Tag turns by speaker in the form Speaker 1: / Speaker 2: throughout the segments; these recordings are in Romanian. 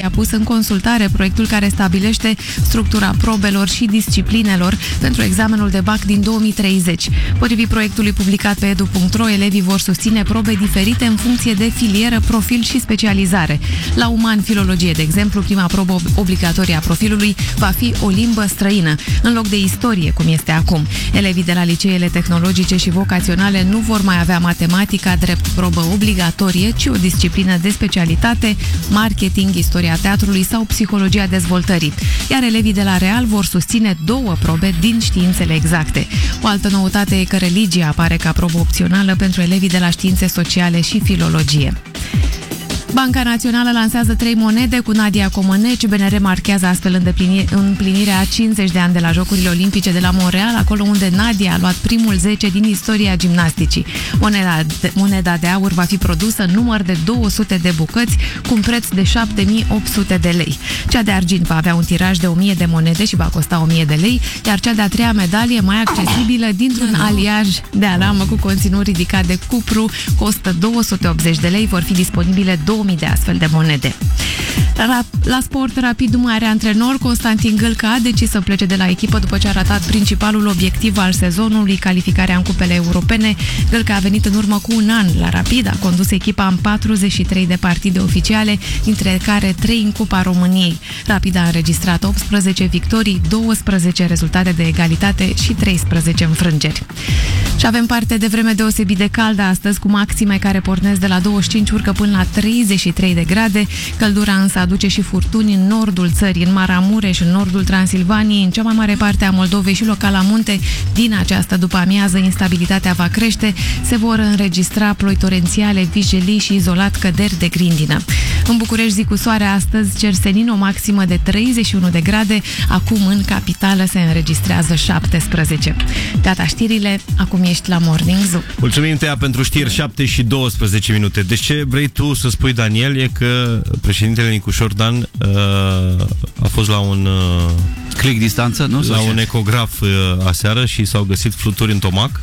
Speaker 1: a pus în consultare proiectul care stabilește structura probelor și disciplinelor pentru examenul de BAC din 2030. Potrivit proiectului publicat pe edu.ro, elevii vor susține probe diferite în funcție de filieră, profil și specializare. La uman filologie, de exemplu, prima probă obligatorie a profilului va fi o limbă străină, în loc de istorie, cum este acum. Elevii de la liceele tehnologice și vocaționale nu vor mai avea matematica drept probă obligatorie, ci o disciplină de specialitate, marketing, istoria teatrului sau psihologia dezvoltării. Iar elevii de la Real vor susține 2 probe din științele exacte. O altă noutate e că religia apare ca probă opțională pentru elevii de la științe sociale și filologie. Banca Națională lansează 3 monede cu Nadia Comăneci. BNR marchează astfel împlinirea a 50 de ani de la Jocurile Olimpice de la Montreal, acolo unde Nadia a luat primul 10 din istoria gimnasticii. Moneda de aur va fi produsă în număr de 200 de bucăți cu un preț de 7.800 de lei. Cea de argint va avea un tiraj de 1000 de monede și va costa 1.000 de lei, iar cea de-a 3-a medalie, mai accesibilă, dintr-un aliaj de alamă cu conținut ridicat de cupru, costă 280 de lei, vor fi disponibile 2000 de astfel de monede. La sport, Rapid nu mai are antrenor. Constantin Gâlca a decis să plece de la echipă după ce a ratat principalul obiectiv al sezonului, calificarea în cupele europene. Gâlca a venit în urmă cu un an la Rapid, a condus echipa în 43 de partide oficiale, dintre care 3 în Cupa României. Rapid a înregistrat 18 victorii, 12 rezultate de egalitate și 13 înfrângeri. Și avem parte de vreme deosebit de caldă astăzi, cu maxime care pornesc de la 25, urcă până la 33 de grade. Căldura însă aduce și furtuni în nordul țării, în Maramureș, în nordul Transilvaniei, în cea mai mare parte a Moldovei și local la munte. Din această după-amiază, instabilitatea va crește, se vor înregistra ploi torențiale, vijelii și izolat căderi de grindină. În București, zi cu soare astăzi, cer senin, o maximă de 31 de grade, acum în capitală se înregistrează 17. Gata știrile, acum ești la Morning Zoo.
Speaker 2: Mulțumim, Tea, pentru știri. 7 și 12 minute. Deci ce vrei tu să spui, Daniel, e că președintele Nicușor Dan a fost la un
Speaker 3: click distanță, nu?
Speaker 2: La un ecograf aseară și s-au găsit fluturi în tomac?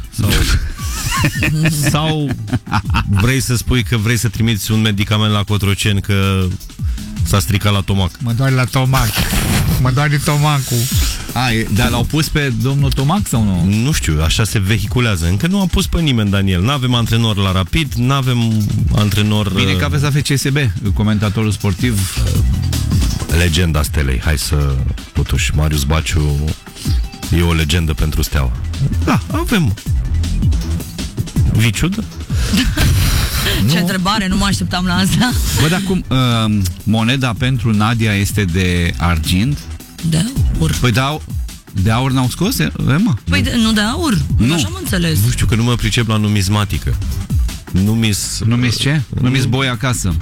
Speaker 2: Sau vrei să spui că vrei să trimiți un medicament la Cotroceni că s-a stricat la tomac?
Speaker 4: Mă doare la tomac. Mă doare tomacul.
Speaker 3: Dar l-au pus pe domnul Tomac sau nu?
Speaker 2: Nu știu, așa se vehiculează. Încă nu am pus pe nimeni, Daniel. N-avem antrenor la Rapid, n-avem antrenor...
Speaker 3: Bine că aveți la FCSB, comentatorul sportiv.
Speaker 2: Legenda Stelei. Hai să... Totuși, Marius Baciu e o legendă pentru Steaua. Da, avem. Viciud?
Speaker 5: Ce întrebare, nu mă așteptam la asta.
Speaker 3: Bă, dar cum moneda pentru Nadia este de argint?
Speaker 5: De aur.
Speaker 3: Păi de aur n-au scos, Emma?
Speaker 5: Păi nu de aur, nu. Așa am înțeles.
Speaker 2: Nu știu, că nu mă pricep la numismatică. Numis
Speaker 3: ce? Numis boi acasă.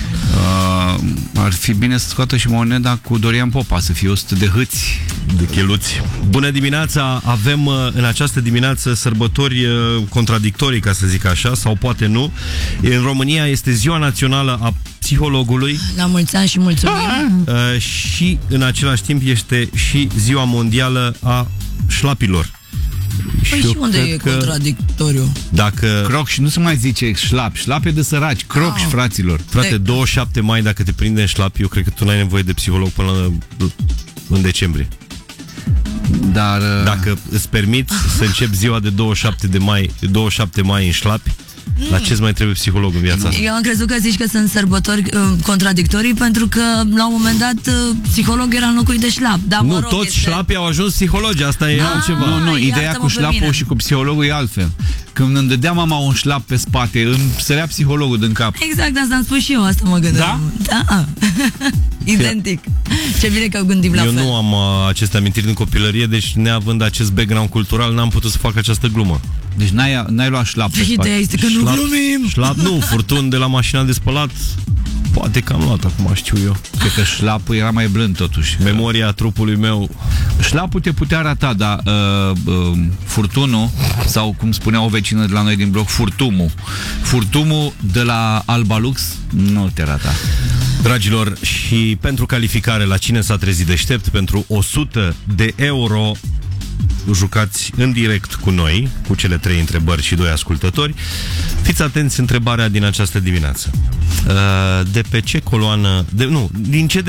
Speaker 3: Ar fi bine să scoată și moneda cu Dorian Popa, să fie 100 de hâți.
Speaker 2: De cheluți. Bună dimineața! Avem în această dimineață sărbători contradictorii, ca să zic așa, sau poate nu. În România este Ziua Națională a Psihologului.
Speaker 5: La mulți ani și mulțumim.
Speaker 2: Și în același timp este și Ziua Mondială a Șlapilor.
Speaker 5: Păi și unde e contradictoriu?
Speaker 2: Dacă...
Speaker 3: Crocs, nu se mai zice șlap. Șlap e de săraci. Crocs, fraților.
Speaker 2: Frate, 27 mai, dacă te prinde în șlap, eu cred că tu n-ai nevoie de psiholog până în decembrie.
Speaker 3: Dar...
Speaker 2: Dacă îți permiți să începi ziua de 27 mai în șlapi, la ce-ți mai trebuie psiholog în viața asta?
Speaker 5: Eu am crezut că zici că sunt sărbători contradictorii, pentru că la un moment dat psiholog era înlocuit de șlap. Dar,
Speaker 2: nu, toți șlapii au ajuns psihologi, asta e altceva.
Speaker 3: Nu, ideea cu șlapul și cu psihologul e altfel. Când îmi dădea mama un șlap pe spate, îmi sărea psihologul din cap.
Speaker 5: Exact, asta am spus și eu, asta mă gândeam. Da? Identic. Ce bine că gândim la fel.
Speaker 2: Eu nu am aceste amintiri din copilărie, deci neavând acest background cultural, n-am putut să fac această glumă.
Speaker 3: Deci n-ai luat șlap pe spate.
Speaker 5: Ideea este că nu glumim.
Speaker 2: Șlap nu, furtun de la mașina de spălat. Poate că am luat, acum știu eu.
Speaker 3: Cred că șlapul era mai blând totuși.
Speaker 2: Memoria trupului meu.
Speaker 3: Șlapul te putea rata, dar furtunul, sau cum spunea o vecină de la noi din bloc, furtumul de la Alba Lux nu te rata.
Speaker 2: Dragilor, și pentru calificare la Cine s-a trezit deștept, pentru 100 de euro jucați în direct cu noi, cu cele 3 întrebări și 2 ascultători. Fiți atenți, întrebarea din această dimineață. De pe ce coloană... din ce